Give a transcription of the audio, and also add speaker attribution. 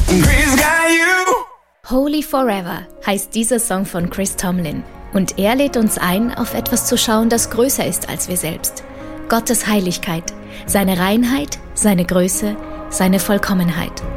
Speaker 1: Chris got you.
Speaker 2: Holy Forever heißt dieser Song von Chris Tomlin. Und er lädt uns ein, auf etwas zu schauen, das größer ist als wir selbst. Gottes Heiligkeit, seine Reinheit, seine Größe, seine Vollkommenheit.